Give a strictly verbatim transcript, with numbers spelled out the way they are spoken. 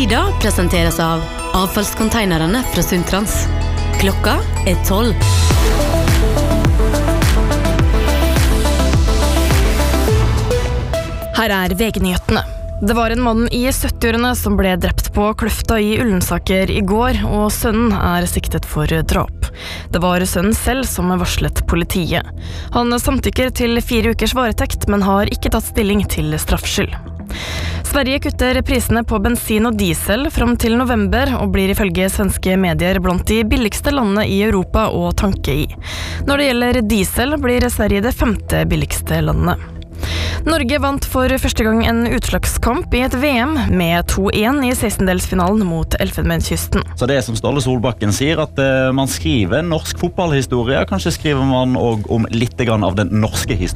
dag presenteres av avfallskonteinerne fra Sundtrans. Klokka er tolv. Her er V G-nyhetene. Det var en mann i sytti-årene som ble drept på Kløfta i Ullensaker i går, og sønnen er siktet for drap. Det var sønnen selv som varslet politiet. Han samtykker til fire ukers varetekt, men har ikke tatt stilling til straffskyld. Sverige kutter prisene på bensin og diesel fram til november, og blir ifølge svenske medier blant de billigste landene i Europa å tanke i. Når det gjelder diesel, blir Sverige det femte billigste landet. Norge vant for første gang en utslagskamp i et V M med to en i sekstendelsfinalen mot Elfenbenskysten. Så det er som Ståle Solbakken sier, at uh, man skriver norsk fotballhistorie. Kanskje skriver man også om litt grann av den norske historien.